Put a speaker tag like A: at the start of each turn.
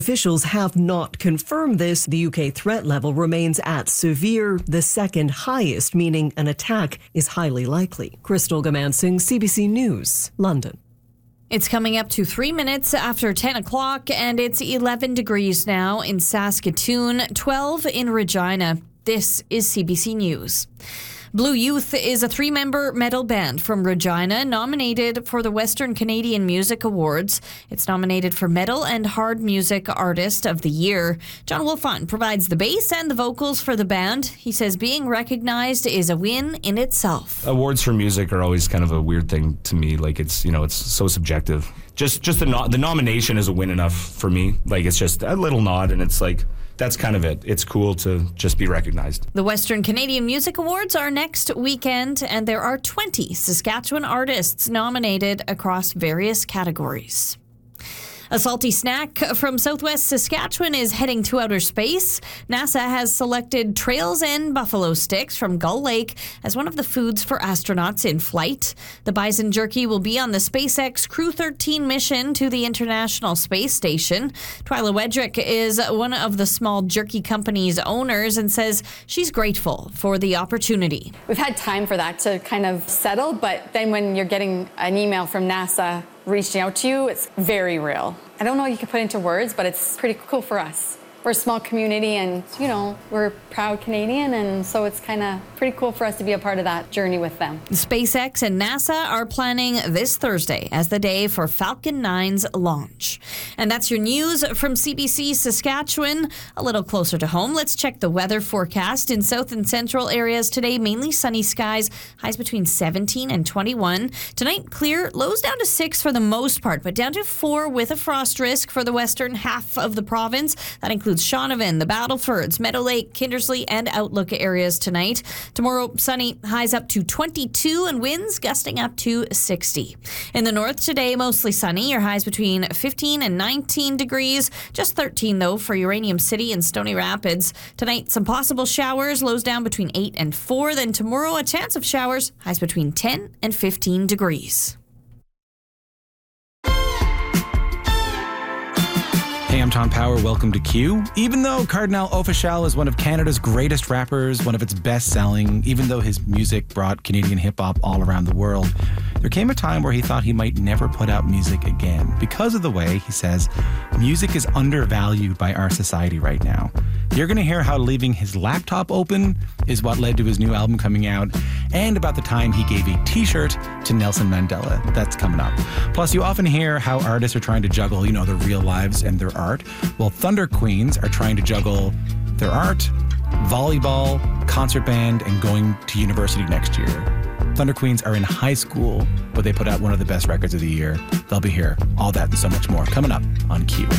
A: Officials have not confirmed this. The UK threat level remains at severe, the second highest, meaning an attack is highly likely. Crystal Gamansing, CBC News, London.
B: It's coming up to 3 minutes after 10 o'clock, and it's 11 degrees now in Saskatoon, 12 in Regina. This is CBC News. Blue Youth is a 3-member metal band from Regina nominated for the Western Canadian Music Awards. It's nominated for Metal and Hard Music Artist of the Year. John Wolfond provides the bass and the vocals for the band. He says being recognized is a win in itself.
C: Awards for music are always kind of a weird thing to me. Like it's so subjective. Just the nomination is a win enough for me. Like it's just a little nod, and it's like, that's kind of it. It's cool to just be recognized.
B: The Western Canadian Music Awards are next weekend, and there are 20 Saskatchewan artists nominated across various categories. A salty snack from southwest Saskatchewan is heading to outer space. NASA has selected Trails End buffalo sticks from Gull Lake as one of the foods for astronauts in flight. The bison jerky will be on the SpaceX Crew 13 mission to the International Space Station. Twyla Wedrick is one of the small jerky company's owners and says she's grateful for the opportunity.
D: We've had time for that to kind of settle, but then when you're getting an email from NASA reaching out to you, it's very real. I don't know what you can put into words, but it's pretty cool for us. We're a small community and, we're proud Canadian, and so it's kind of pretty cool for us to be a part of that journey with them.
B: SpaceX and NASA are planning this Thursday as the day for Falcon 9's launch. And that's your news from CBC Saskatchewan. A little closer to home, let's check the weather forecast. In south and central areas today, mainly sunny skies, highs between 17 and 21. Tonight, clear, lows down to 6 for the most part, but down to 4 with a frost risk for the western half of the province. That includes Shaunavon, the Battlefords, Meadow Lake, Kindersley, and Outlook areas tonight. Tomorrow, sunny, highs up to 22 and winds gusting up to 60. In the north today, mostly sunny. Your highs between 15 and 19 degrees. Just 13, though, for Uranium City and Stony Rapids. Tonight, some possible showers, lows down between 8 and 4. Then tomorrow, a chance of showers, highs between 10 and 15 degrees.
E: Hey, I'm Tom Power. Welcome to Q. Even though Kardinal Offishall is one of Canada's greatest rappers, one of its best-selling, even though his music brought Canadian hip-hop all around the world, there came a time where he thought he might never put out music again because of the way, he says, music is undervalued by our society right now. You're going to hear how leaving his laptop open is what led to his new album coming out, and about the time he gave a t-shirt to Nelson Mandela. That's coming up. Plus, you often hear how artists are trying to juggle, their real lives and their art. Well, Thunder Queens are trying to juggle their art, volleyball, concert band, and going to university next year. Thunder Queens are in high school, but they put out one of the best records of the year. They'll be here. All that and so much more coming up on Q.